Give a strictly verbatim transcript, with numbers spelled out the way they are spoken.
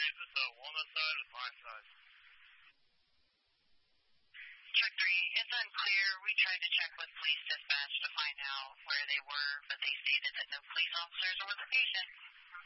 is it the Walnut side or the Pine side? Check three, it's unclear. We tried to check with police dispatch to find out where they were, but they stated that no police officers were on location.